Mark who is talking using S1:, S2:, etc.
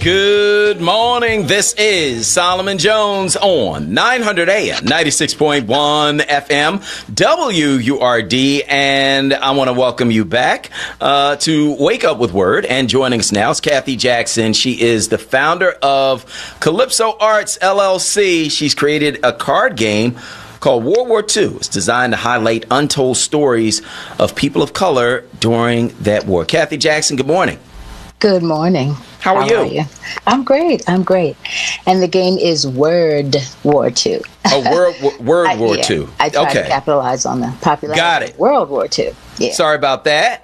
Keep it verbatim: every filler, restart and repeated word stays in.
S1: Good morning. This is Solomon Jones on nine hundred A M, ninety-six point one F M, W U R D, and I want to welcome you back uh, to Wake Up with Word. And joining us now is Kathy Jackson. She is the founder of Calypso Arts, L L C. She's created a card game called World War Two. It's designed to highlight untold stories of people of color during that war. Kathy Jackson, good morning.
S2: Good morning.
S1: How are,
S2: How
S1: you?
S2: are you? I'm great. I'm great. And the game is Word War Two.
S1: Oh, World Word
S2: I,
S1: War
S2: yeah,
S1: Two.
S2: I try
S1: okay.
S2: to capitalize on the popularity
S1: Got it.
S2: of World War Two. Yeah.
S1: Sorry about that.